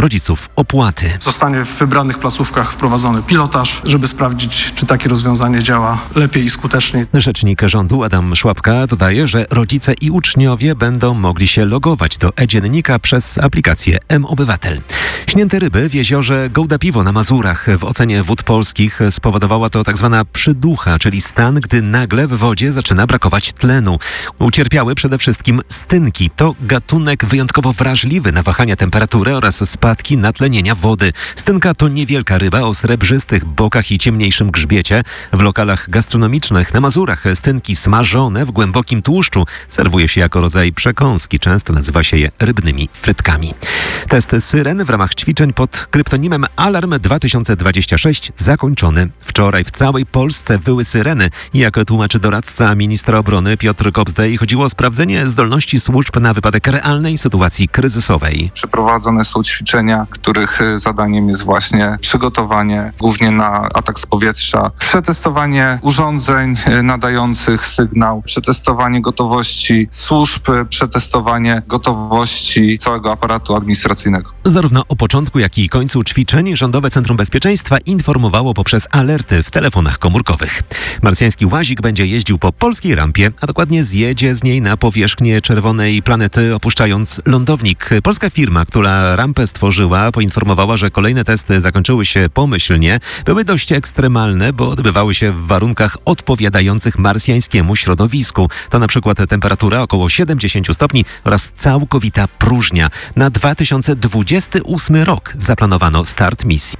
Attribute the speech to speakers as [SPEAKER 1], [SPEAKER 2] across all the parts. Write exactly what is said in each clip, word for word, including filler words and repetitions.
[SPEAKER 1] rodziców opłaty.
[SPEAKER 2] Zostanie w wybranych placówkach wprowadzony pilotaż, żeby sprawdzić, czy takie rozwiązanie działa lepiej i skuteczniej.
[SPEAKER 1] Rzecznik rządu Adam Szłapka dodaje, że rodzice i uczniowie będą mogli się logować do e-dziennika przez aplikację M-Obywatel. Śnięte ryby w jeziorze Gołda Piwo na Mazurach. W ocenie Wód Polskich spowodowała to tak zwana przyducha, czyli stan, gdy nagle w wodzie zaczyna brakować tlenu. Ucierpiały przede wszystkim stynki. To gatunek wyjątkowo wrażliwy na wahania temperatury oraz spadki natlenienia wody. Stynka to niewielka ryba o srebrzystych bokach i ciemniejszym grzbiecie. W lokalach gastronomicznych na Mazurach stynki smażone w głębokim tłuszczu serwuje się jako rodzaj przekąski. Często nazywa się je rybnymi frytkami. Test syren w ramach ćwiczeń pod kryptonimem Alarm dwa tysiące dwadzieścia sześć zakończony. Wczoraj w całej Polsce wyły syreny. Jak tłumaczy doradca ministra obrony Piotr Kobzdej, chodziło o sprawdzenie zdolności służb na wypadek realnej sytuacji kryzysowej.
[SPEAKER 3] Przeprowadzone są ćwiczenia, których zadaniem jest właśnie przygotowanie głównie na atak z powietrza, przetestowanie urządzeń nadających sygnał, przetestowanie gotowości służb, przetestowanie gotowości całego aparatu administracyjnego.
[SPEAKER 1] Zarówno o początku, jak i końcu ćwiczeń Rządowe Centrum Bezpieczeństwa informowało poprzez alerty w telefonach komórkowych. Marsjański łazik będzie jeździł po polskiej rampie, a dokładnie zjedzie z niej na powierzchnię czerwonej planety, opuszczając lądownik. Polska firma, która rampę stworzyła, poinformowała, że kolejne testy zakończyły się pomyślnie. Były dość ekstremalne, bo odbywały się w warunkach odpowiadających marsjańskiemu środowisku. To na przykład temperatura około siedemdziesiąt stopni oraz całkowita próżnia. Na dwa tysiące dwudziesty ósmy rok zaplanowano start misji.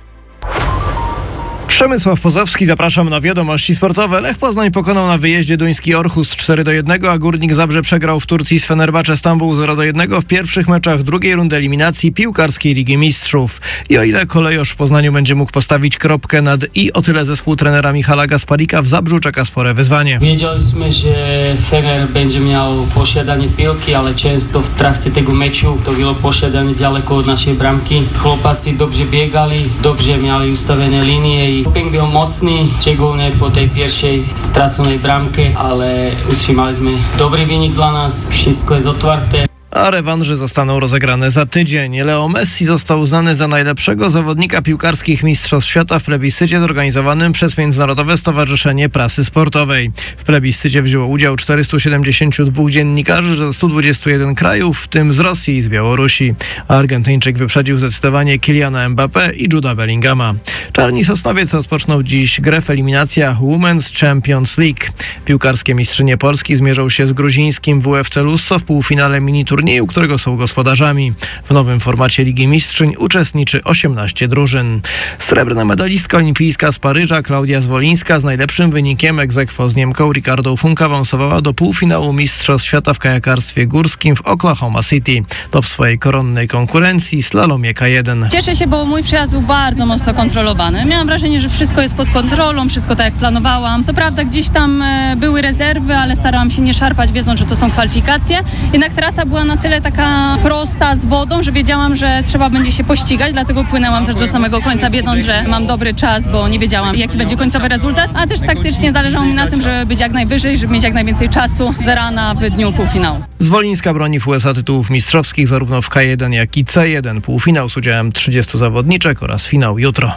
[SPEAKER 4] Przemysław Pozowski, zapraszam na wiadomości sportowe. Lech Poznań pokonał na wyjeździe duński Orhus cztery do jednego, a Górnik Zabrze przegrał w Turcji z Fenerbahce Stambuł zero do jednego w pierwszych meczach drugiej rundy eliminacji piłkarskiej Ligi Mistrzów. I o ile kolejorz w Poznaniu będzie mógł postawić kropkę nad i, o tyle zespół trenera Michala Gasparika w Zabrzu czeka spore wyzwanie.
[SPEAKER 5] Wiedzieliśmy, że Fener będzie miał posiadanie piłki, ale często w trakcie tego meczu to było posiadanie daleko od naszej bramki. Chłopacy dobrze biegali, dobrze mieli ustawione linie i doping był mocny, szczególnie po tej pierwszej straconej bramce, ale utrzymaliśmy dobry wynik dla nas, wszystko jest otwarte.
[SPEAKER 4] A rewanże zostaną rozegrane za tydzień. Leo Messi został uznany za najlepszego zawodnika piłkarskich Mistrzostw Świata w plebiscycie zorganizowanym przez Międzynarodowe Stowarzyszenie Prasy Sportowej. W plebiscycie wzięło udział czterystu siedemdziesięciu dwóch dziennikarzy ze stu dwudziestu jeden krajów, w tym z Rosji i z Białorusi. A Argentyńczyk wyprzedził zdecydowanie Kyliana Mbappé i Juda Bellingama. Czarni Sosnowiec rozpoczną dziś grę w eliminacjach Women's Champions League. Piłkarskie mistrzynie Polski zmierzą się z gruzińskim W F C Lusso w półfinale miniturnieju, którego są gospodarzami. W nowym formacie Ligi Mistrzyń uczestniczy osiemnaście drużyn. Srebrna medalistka olimpijska z Paryża Klaudia Zwolińska z najlepszym wynikiem ex aequo z Niemką Ricardą Funk awansowała do półfinału Mistrzostw Świata w kajakarstwie górskim w Oklahoma City. To w swojej koronnej konkurencji slalomie K jeden.
[SPEAKER 6] Cieszę się, bo mój przejazd był bardzo mocno kontrolowany. Miałam wrażenie, że wszystko jest pod kontrolą, wszystko tak jak planowałam. Co prawda gdzieś tam były rezerwy, ale starałam się nie szarpać, wiedząc, że to są kwalifikacje. Jednak trasa była na tyle taka prosta z wodą, że wiedziałam, że trzeba będzie się pościgać, dlatego płynęłam też do samego końca, wiedząc, że mam dobry czas, bo nie wiedziałam, jaki będzie końcowy rezultat, a też taktycznie zależało mi na tym, żeby być jak najwyżej, żeby mieć jak najwięcej czasu z rana w dniu półfinału.
[SPEAKER 4] Zwolińska broni w U S A tytułów mistrzowskich zarówno w K jeden, jak i C jeden. Półfinał z udziałem trzydziestu zawodniczek oraz finał jutro.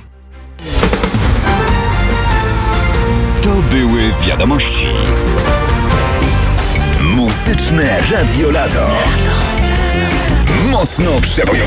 [SPEAKER 7] To były wiadomości. Muzyczne Radio Lato. Mocno przebojowe.